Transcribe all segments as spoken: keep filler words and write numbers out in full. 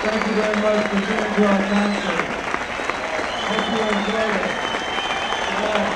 Thank you very much for coming to our concert. Hope you enjoyed it. Yeah.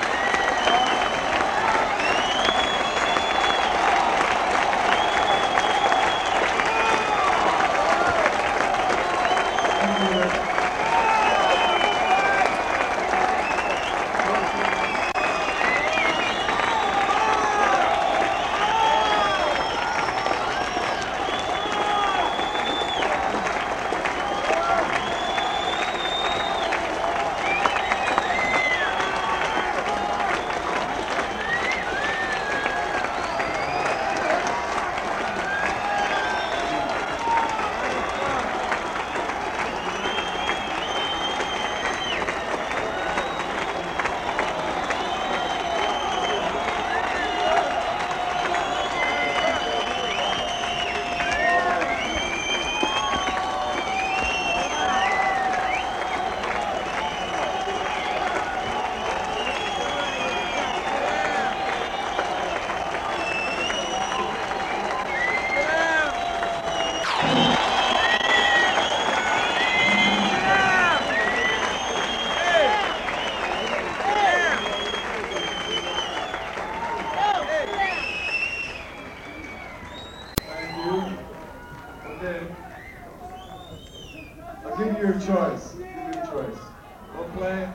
I'll give you your choice. Give you your choice. We'll play.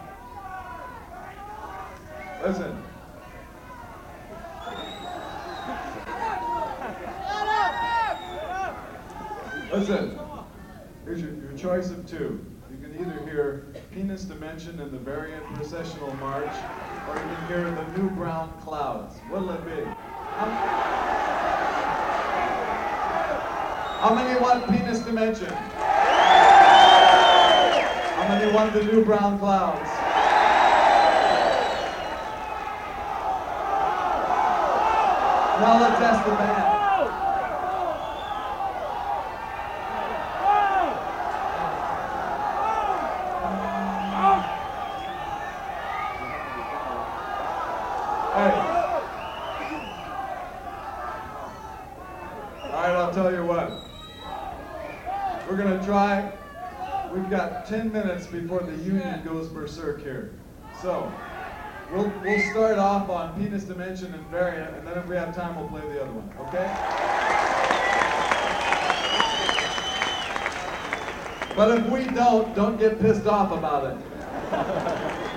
Listen. Listen. Here's your, your choice of two. You can either hear Penis Dimension and the Variant Processional March, or you can hear the New Brown Clouds. What'll it be? How, how many want Penis Dimension? How many want the New Brown Clouds? Now let's ask the band. Hey. All right, I'll tell you what. We're gonna try. We've got ten minutes before the union goes berserk here. So, we'll, we'll start off on Penis Dimension and Variant, and then if we have time, we'll play the other one, okay? But if we don't, don't get pissed off about it.